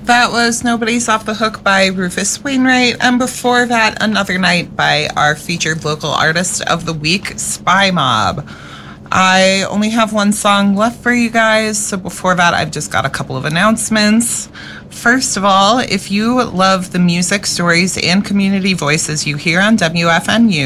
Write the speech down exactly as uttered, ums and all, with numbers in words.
That was Nobody's Off the Hook by Rufus Wainwright, and before that, Another Night by our featured local artist of the week, Spy Mob. I only have one song left for you guys, so before that, I've just got a couple of announcements. First of all, if you love the music, stories, and community voices you hear on W F N U,